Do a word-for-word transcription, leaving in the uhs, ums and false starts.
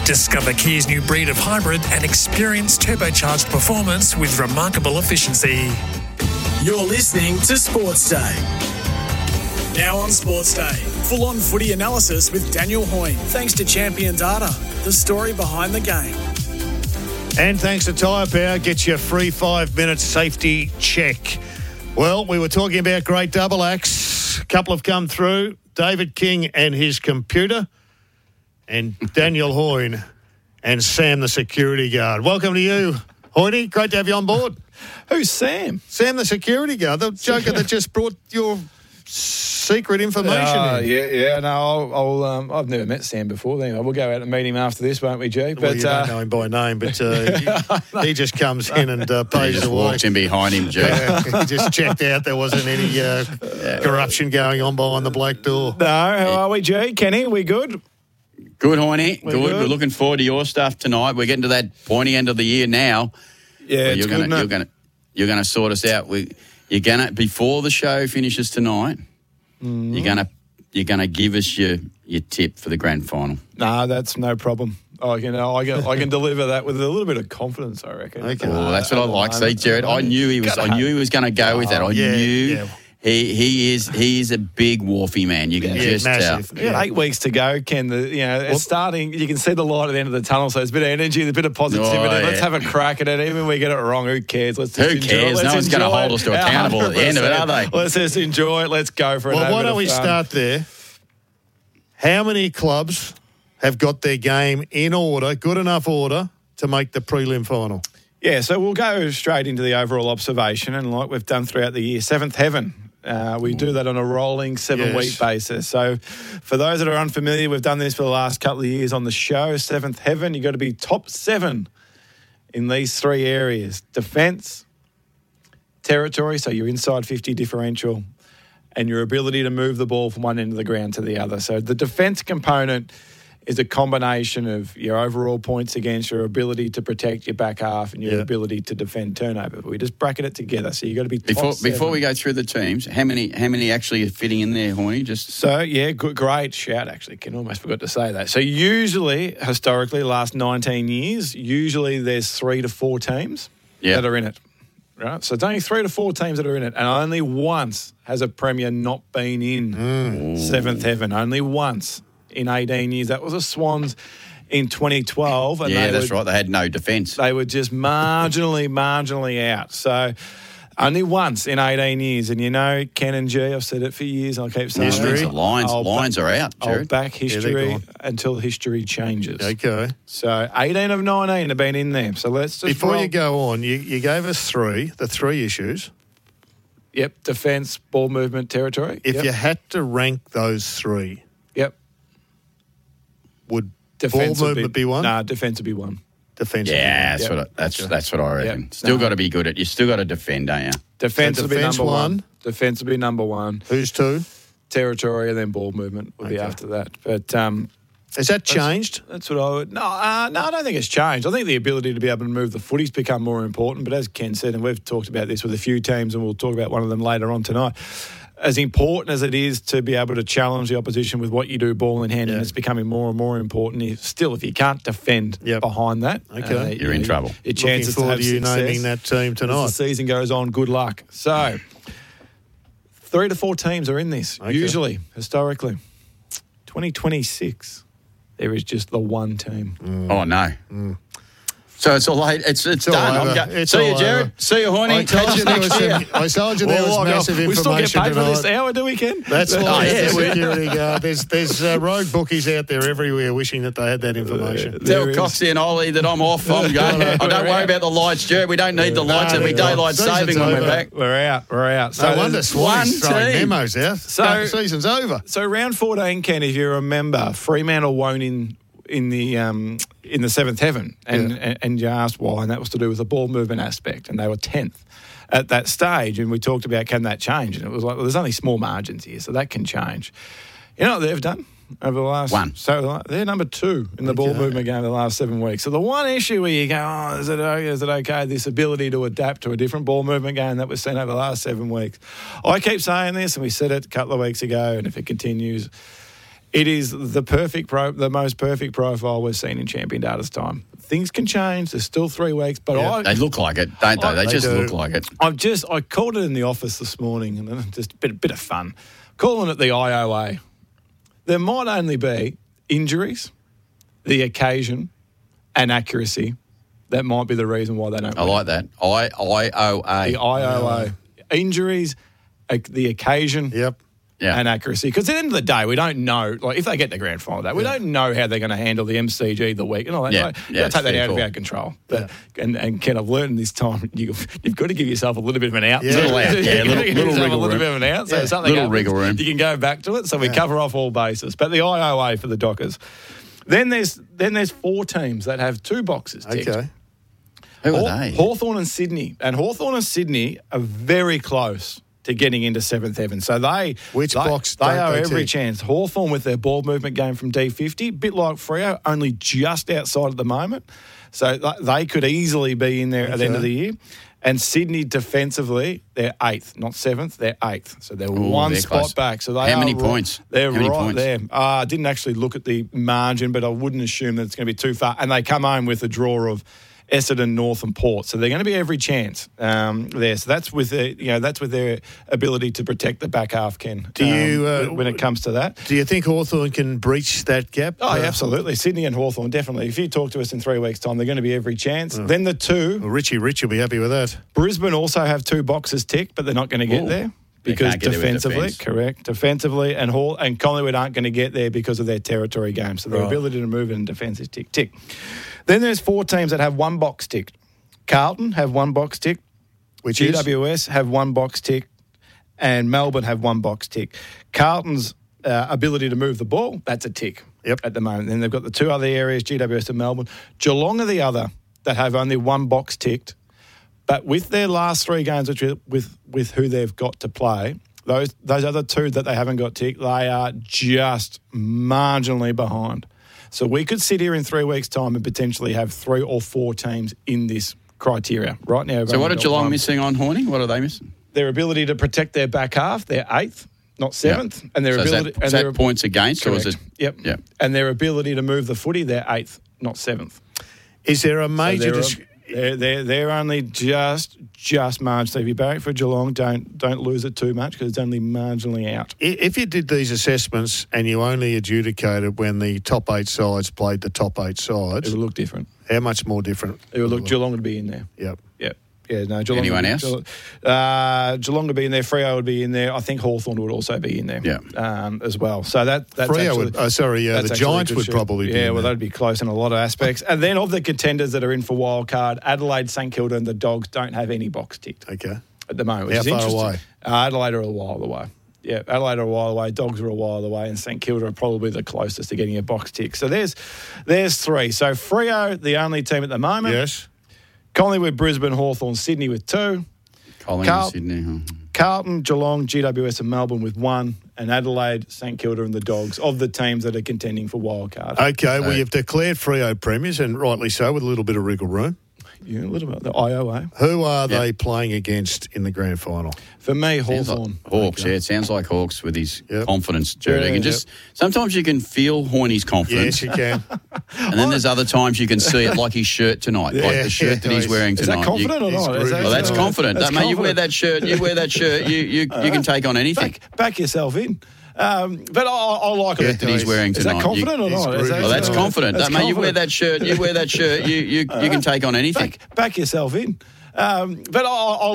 Discover Kia's new breed of hybrid and experience turbocharged performance with remarkable efficiency. You're listening to Sports Day. Now on Sports Day, full-on footy analysis with Daniel Hoyne. Thanks to Champion Data, the story behind the game. And thanks to Tyre Power, get your free five-minute safety check. Well, we were talking about great double acts. A couple have come through. David King and his computer, and Daniel Hoyne and Sam, the security guard. Welcome to you, Hoyne. Great to have you on board. Who's Sam? Sam, the security guard, the joker that just brought your secret information uh, in. Yeah, yeah. No, I'll. I'll um, I've never met Sam before. Anyway, we'll go out and meet him after this, won't we, G? But well, you uh, don't know him by name, but uh, he, he just comes in and uh, pays just the walks way. in behind him, G. Uh, he just checked out there wasn't any uh, corruption going on behind the black door. No, how are we, G? Kenny, we good? Good, Hoyne. We're Good. good. We're looking forward to your stuff tonight. We're getting to that pointy end of the year now. Yeah, Well, it's you're good, gonna, isn't you're it? gonna, you're gonna sort us out. We, you're gonna before the show finishes tonight. Mm. You're gonna, you're gonna give us your your tip for the grand final. No, that's no problem. I can, I can, I can deliver that with a little bit of confidence, I reckon. Okay. Oh, that's what I like. See, Jared, I knew he was. I knew he was going to go with that. I yeah, knew yeah. he he is he is a big wharfy man. You can Yeah, just massive. tell. We got eight weeks to go, Ken. The, you know, it's starting. You can see the light at the end of the tunnel. So there's a bit of energy, there's a bit of positivity. Oh, yeah. Let's have a crack at it. Even if we get it wrong, who cares? Let's just Who enjoy cares? it. Let's No one's gonna enjoy hold it. us to accountable at the end of it, are they? Let's just enjoy it. Let's go for it. Well, Have a why bit don't of we fun. start there? How many clubs have got their game in order, good enough order, to make the prelim final? Yeah, so we'll go straight into the overall observation, and like we've done throughout the year, seventh heaven. Uh, we do that on a rolling seven-week Yes. basis. So for those that are unfamiliar, we've done this for the last couple of years on the show. Seventh heaven, you've got to be top seven in these three areas: defence, territory, so your inside fifty differential, and your ability to move the ball from one end of the ground to the other. So the defence component is a combination of your overall points against, your ability to protect your back half, and your Yeah. ability to defend turnover. We just bracket it together. So you've got to be top Before seven. before we go through the teams, how many how many actually are fitting in there, Horny? Just So, yeah, good, great shout, actually. Ken almost forgot to say that. So usually, historically, last nineteen years, usually there's three to four teams Yeah. that are in it. Right? So it's only three to four teams that are in it. And only once has a Premier not been in seventh heaven. Only once in eighteen years. That was the Swans in twenty twelve. And yeah, they that's were, right. They had no defence. They were just marginally, marginally out. So only once in eighteen years. And you know, Ken and G, I've said it for years, and I'll keep saying History. it. The Lions, I'll Lions back- are out, I'll Jared. back they're history gone. until history changes. Okay. So eighteen of nineteen have been in there. So let's just Before roll. you go on, you, you gave us three, the three issues. Yep, defence, ball movement, territory. If yep. you had to rank those three, Yep. would Defence ball would movement be, one? Nah, defence would be one. Defence. Yeah, that's Yep. what I, that's Gotcha. that's what I reckon. Yep. Still No. got to be good at. You still got to defend, don't you? Defence So would be defence number one. one. Defence would be number one. Who's two? Territory and then ball movement would be Okay. after that. But um, Has that changed? that's what I would. No, uh, no, I don't think it's changed. I think the ability to be able to move the footy's become more important. But as Ken said, and we've talked about this with a few teams, and we'll talk about one of them later on tonight. As important as it is to be able to challenge the opposition with what you do ball in hand, Yeah. and it's becoming more and more important. If, still, if you can't defend Yep. behind that, Okay. uh, You're you in know, trouble. Your chances Looking forward to have to you success. naming that team As tonight. the season goes on, good luck. So, three to four teams are in this, Okay. usually, historically. twenty twenty-six, there is just the one team. Oh no. So it's all late. It's it's, all done. over. I'm go- It's See you, all Jared. over. See you, Horny. I told Catch you you there next was year. some, I told you there was Well, massive we still get information paid for this tonight. hour, do we, Ken? That's why Oh, there's yeah, the we- security guard. There's there's uh, rogue bookies out there everywhere wishing that they had that information. There Tell is. Coxie and Ollie that I'm off. I'm going. I don't worry about the lights, Jared. We don't need the lights. It'll be no, daylight season's saving when we're over. back. We're out. We're out. No wonder there's Swansea one throwing team. memos out. So- No, season's over. So round fourteen, Ken, if you remember, Fremantle won't in in the um, in the seventh heaven, and, Yeah. and and you asked why, and that was to do with the ball movement aspect, and they were tenth at that stage, and we talked about can that change, and it was like, well, there's only small margins here, so that can change. You know what they've done over the last One. So they're number two in the ball Okay. movement game the last seven weeks. So the one issue where you go, oh, is it okay? Is it okay? This ability to adapt to a different ball movement game that was seen over the last seven weeks. I keep saying this, and we said it a couple of weeks ago, and if it continues. It is the perfect, pro, the most perfect profile we've seen in Champion Data's time. Things can change. There's still three weeks, but Yeah. I, They look like it, don't they? I- They, they just do. look like it. I've just I called it in the office this morning, and then just a bit, bit of fun, calling it the I O A. There might only be injuries, the occasion, and accuracy. That might be the reason why they don't. I win. like that. I I O A. The I O A. Injuries, ac- the occasion, Yep. Yeah. and accuracy. Because at the end of the day, we don't know, like if they get the grand final day, we don't know how they're going to handle the M C G the week and all that. Yeah, Like, yeah, you gotta it's take that fair out of call. our control. But, and, and Ken, I've learned this time, you, you've got to give yourself a little bit of an out. Yeah. Little out, yeah, You've got to little- give little yourself wriggle a little room. bit of an out. So Yeah. if something Little happens, wriggle room. you can go back to it. So we cover off all bases. But the I O A for the Dockers. Then there's then there's four teams that have two boxes ticked. Okay. Who Haw- are they? Hawthorn and Sydney. And Hawthorn and Sydney are very close to getting into seventh heaven. So they... Which they, box They don't are they every tick? chance. Hawthorn with their ball movement game from D fifty, bit like Freo, only just outside at the moment. So th- they could easily be in there at the end of Okay. the year. And Sydney defensively, they're eighth, not seventh, they're eighth. So they're Ooh, one they're spot close. back. So they How are many right- points? They're How many right points? there. Uh, I didn't actually look at the margin, but I wouldn't assume that it's going to be too far. And they come home with a draw of Essendon, North, and Port, so they're going to be every chance um, there. So that's with their, you know, that's with their ability to protect the back half. Ken, Do you, uh, when it comes to that? Do you think Hawthorn can breach that gap? Oh, Uh, yeah, absolutely. Sydney and Hawthorn, definitely. If you talk to us in three weeks' time, they're going to be every chance. Then the two, Well, Richie Rich will be happy with that. Brisbane also have two boxes ticked, but they're not going to get Ooh. there. They Because can't get there with defensively, defence. correct, defensively, and Hall and Collingwood aren't going to get there because of their territory game. So their Right. ability to move in defence is tick tick. Then there's four teams that have one box ticked. Carlton have one box tick, Which G is? W S have one box tick, and Melbourne have one box tick. Carlton's uh, ability to move the ball, that's a tick Yep. at the moment. Then they've got the two other areas, G W S and Melbourne. Geelong are the other that have only one box ticked, but with their last three games, which are with with who they've got to play, those those other two that they haven't got ticked, they are just marginally behind. So we could sit here in three weeks' time and potentially have three or four teams in this criteria. Right now, So what are are Geelong missing on Horny? What are they missing? Their ability to protect their back half, they're eighth, not seventh, and their So is that- ability is and that their points against, or is correct. it- Yep. Yep. And their ability to move the footy, they're eighth, not seventh. Is there a So major... they're, dis- they're, they're, they're only just just marginally. So if you're barracking for Geelong, don't don't lose it too much because it's only marginally out. I- If you did these assessments and you only adjudicated when the top eight sides played the top eight It sides, would look different. how much more different? It would look Geelong would be in there. Yep. Yep. Yeah, no, Geelong. Anyone would, else? Geelong, uh, Geelong would be in there. Freo would be in there. I think Hawthorn would also be in there. Yeah. um, as well. So that that's Freo actually, would, oh, sorry, uh, that's the actually a Giants good would shoot. probably be Yeah, in well, there. that'd be close in a lot of aspects. And then of the contenders that are in for wild card, Adelaide, St Kilda, and the Dogs don't have any box ticked Okay. at the moment. Which How is far interesting. away? Uh, Adelaide are a while away. Yeah, Adelaide are a while away. Dogs are a while away, and St Kilda are probably the closest to getting a box tick. So there's there's three. So Freo, the only team at the moment. Yes. Collingwood, Brisbane, Hawthorn, Sydney with two. Collingwood, Carl- Sydney. huh? Carlton, Geelong, G W S and Melbourne with one. And Adelaide, St Kilda and the Dogs of the teams that are contending for wild card. Okay, well, So- you've declared Freo premiers, and rightly so, with a little bit of wriggle room. Yeah, a little bit. The I O A. Who are Yep. they playing against in the grand final? For me, Sounds like Hawthorn. Hawks, yeah. It sounds like Hawks with his Yep. confidence, Jared. Yeah, You can just sometimes you can feel Horny's confidence, Yes, you can. and then there's other times you can see it, like his shirt tonight, like Yeah, the shirt yeah, that he's he's- wearing Is tonight. that confident You- or not? he's Is that- well, that's Uh, confident. That's That, mate, you wear confident. that shirt. You wear that shirt. You you, you can take on anything. Back, back yourself in. Um, but I, I like Yeah, it. that he's wearing Is tonight. that confident You- or not? he's Is that, groovy. Well, that's Uh, confident. that's That, mate, you wear confident. that shirt. You wear that shirt. You you you can take on anything. Back, back yourself in. Um, but I, I